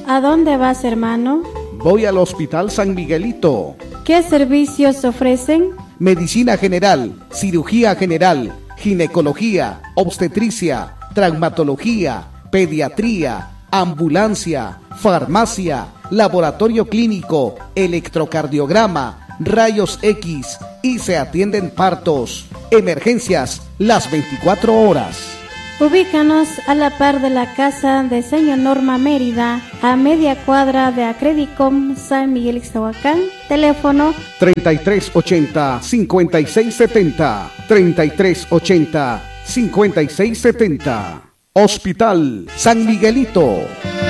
¿A dónde vas, hermano? Voy al Hospital San Miguelito. ¿Qué servicios ofrecen? Medicina general, cirugía general, ginecología, obstetricia, traumatología, pediatría, ambulancia, farmacia, laboratorio clínico, electrocardiograma, rayos X y se atienden partos, emergencias las 24 horas. Ubícanos a la par de la casa de Señor Norma Mérida, a media cuadra de Acredicom San Miguel Ixtahuacán. Teléfono 3380-5670, 3380-5670. Hospital San Miguelito.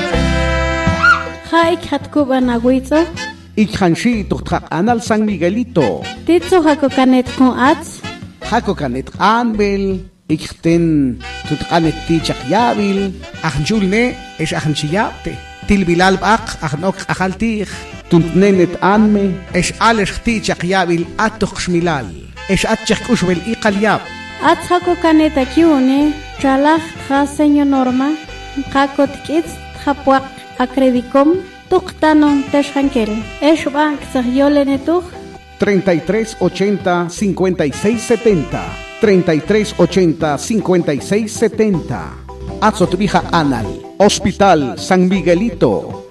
Haik Hatkuban Agüito. Ikhanshi Tuktak Anal San Miguelito. Titso Hakokanet con Ats. Hakokanet Anbel. Ikten Tutkanet Tichak Yabil. Ahnjulne es Ahnchiyapte. Tilbilal Bak Ahnok Ahaltich. Tuntnenet Anme es Alesh Tichak Yabil Atok Shmilal. Es Atchak Ushbel Iqalyab. Ats Hakokanet Akiune. Chalach Ha Señor Norma. Hakot Kits Hapuak Acredicom. Tuktanon Teshankel. Es Bank Zahyolenetuch. 3380-5670, 3380-5670. Azotrija Anal, Hospital San Miguelito.